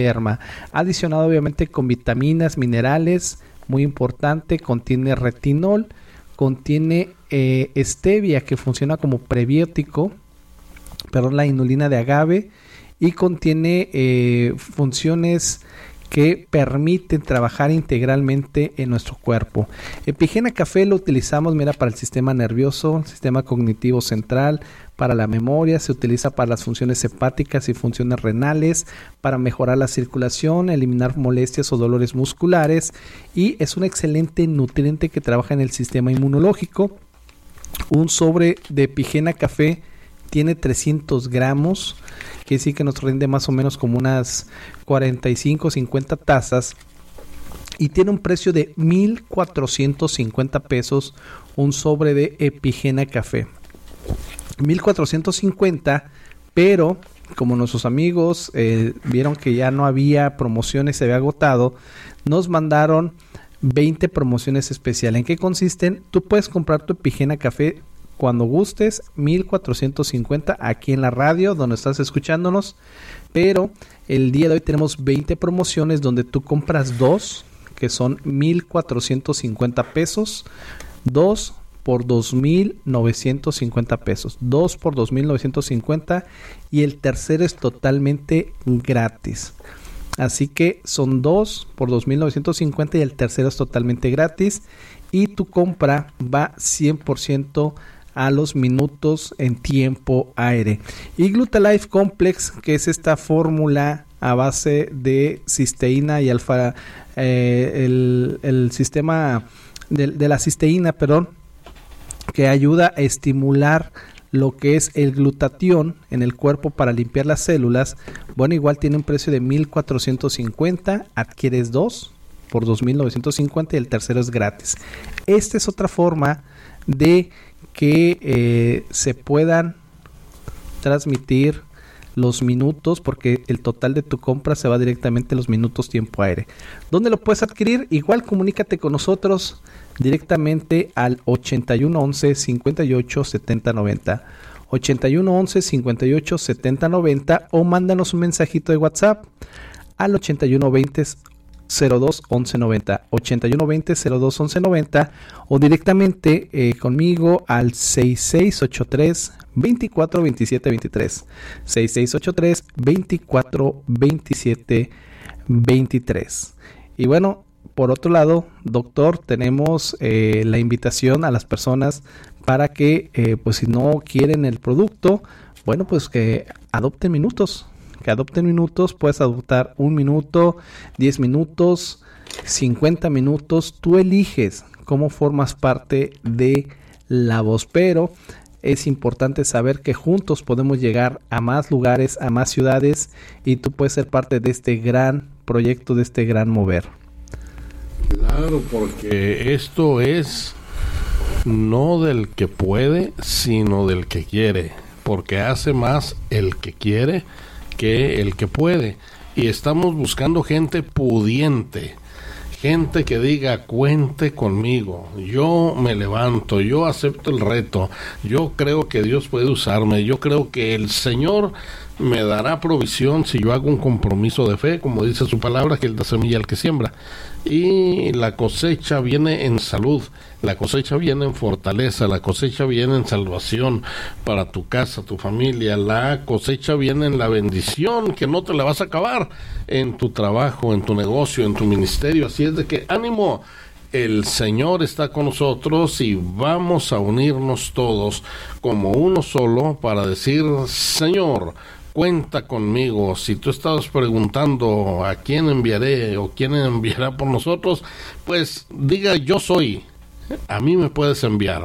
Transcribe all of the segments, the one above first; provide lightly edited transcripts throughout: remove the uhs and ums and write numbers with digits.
adicionado obviamente con vitaminas, minerales, muy importante, contiene retinol, contiene stevia que funciona como prebiótico, la inulina de agave, y contiene funciones que permiten trabajar integralmente en nuestro cuerpo. Epigena Café lo utilizamos, para el sistema nervioso, el sistema cognitivo central, para la memoria, se utiliza para las funciones hepáticas y funciones renales, para mejorar la circulación, eliminar molestias o dolores musculares, y es un excelente nutriente que trabaja en el sistema inmunológico. Un sobre de Epigena Café tiene 300 gramos, que sí que nos rinde más o menos como unas 45-50 tazas, y tiene un precio de 1,450 pesos un sobre de Epigena Café. 1,450, pero como nuestros amigos vieron que ya no había promociones, se había agotado, nos mandaron 20 promociones especiales. ¿En qué consisten? Tú puedes comprar tu Epigena Café cuando gustes, 1,450 aquí en la radio donde estás escuchándonos, pero el día de hoy tenemos 20 promociones donde tú compras dos, que son 1,450 pesos, dos por 2,950 pesos, 2 por 2,950, y el tercero es totalmente gratis. Así que son 2 por 2,950 y el tercero es totalmente gratis, y tu compra va 100% a los minutos en tiempo aire. Y Glutalife Complex, que es esta fórmula a base de cisteína y alfa, el sistema de la cisteína, que ayuda a estimular lo que es el glutatión en el cuerpo para limpiar las células. Bueno, igual tiene un precio de 1,450, adquieres dos por 2,950 y el tercero es gratis. Esta es otra forma de que se puedan transmitir los minutos, porque el total de tu compra se va directamente a los minutos tiempo aire. ¿Dónde lo puedes adquirir? Igual comunícate con nosotros directamente al 8111 58 70 90, 8111 58 70 90, o mándanos un mensajito de WhatsApp al 8120 02 11 90, 8120 02 11 90, o directamente conmigo al 6683 24 27 23, 6683 24 27 23. Y bueno, por otro lado, doctor, tenemos la invitación a las personas para que pues si no quieren el producto, bueno, pues que adopten minutos. Puedes adoptar 1 minuto, 10 minutos, 50 minutos. Tú eliges cómo formas parte de La Voz, pero es importante saber que juntos podemos llegar a más lugares, a más ciudades, y tú puedes ser parte de este gran proyecto, de este gran mover. Claro, porque esto es no del que puede, sino del que quiere, porque hace más el que quiere que el que puede, y estamos buscando gente pudiente, gente que diga: cuente conmigo, yo me levanto, yo acepto el reto, yo creo que Dios puede usarme, yo creo que el Señor me dará provisión si yo hago un compromiso de fe, como dice su palabra, que Él da semilla al que siembra. Y la cosecha viene en salud, la cosecha viene en fortaleza, la cosecha viene en salvación para tu casa, tu familia, la cosecha viene en la bendición que no te la vas a acabar en tu trabajo, en tu negocio, en tu ministerio. Así es de que ánimo, el Señor está con nosotros y vamos a unirnos todos como uno solo para decir: Señor, cuenta conmigo. Si tú estabas preguntando a quién enviaré o quién enviará por nosotros, pues diga: yo soy, a mí me puedes enviar.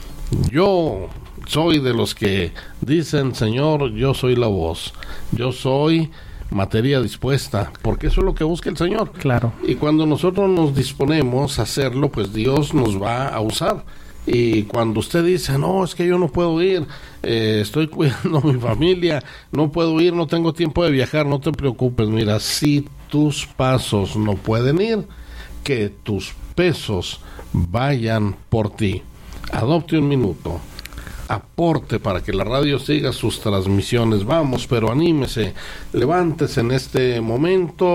Yo soy de los que dicen: Señor, yo soy la voz, yo soy materia dispuesta, porque eso es lo que busca el Señor. Claro. Y cuando nosotros nos disponemos a hacerlo, pues Dios nos va a usar. Y cuando usted dice: no, es que yo no puedo ir, estoy cuidando a mi familia, no puedo ir, no tengo tiempo de viajar, no te preocupes. Mira, si tus pasos no pueden ir, que tus pesos vayan por ti. Adopte un minuto. aporte para que la radio siga sus transmisiones. Vamos, pero anímese, levántese en este momento.